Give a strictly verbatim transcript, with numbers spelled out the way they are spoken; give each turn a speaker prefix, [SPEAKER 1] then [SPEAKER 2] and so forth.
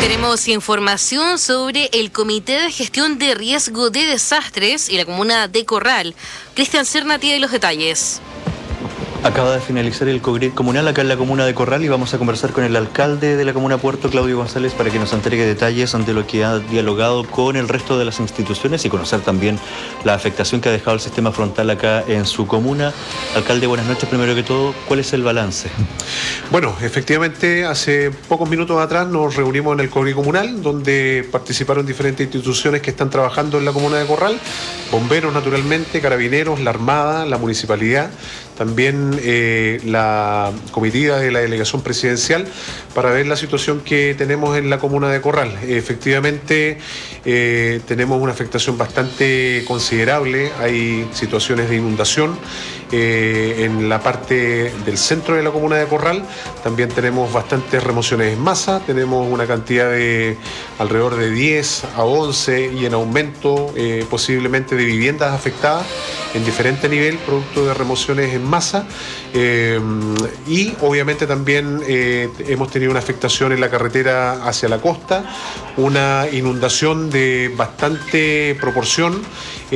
[SPEAKER 1] Tenemos información sobre el Comité de Gestión de Riesgo de Desastres y la comuna de Corral. Cristian Serna tiene los detalles.
[SPEAKER 2] Acaba de finalizar el COGRID comunal acá en la comuna de Corral y vamos a conversar con el alcalde de la comuna Puerto, Claudio González, para que nos entregue detalles ante lo que ha dialogado con el resto de las instituciones y conocer también la afectación que ha dejado el sistema frontal acá en su comuna. Alcalde, buenas noches. Primero que todo, ¿cuál es el balance?
[SPEAKER 3] Bueno, efectivamente, hace pocos minutos atrás nos reunimos en el COGRID comunal, donde participaron diferentes instituciones que están trabajando en la comuna de Corral, bomberos naturalmente, carabineros, la Armada, la municipalidad, también eh, la comitiva de la delegación presidencial, para ver la situación que tenemos en la comuna de Corral. Efectivamente, eh, tenemos una afectación bastante considerable, hay situaciones de inundación eh, en la parte del centro de la comuna de Corral, también tenemos bastantes remociones en masa, tenemos una cantidad de alrededor de diez a once y en aumento eh, posiblemente de viviendas afectadas en diferente nivel, producto de remociones en masa, eh, y obviamente también eh, hemos tenido una afectación en la carretera hacia la costa, una inundación de bastante proporción.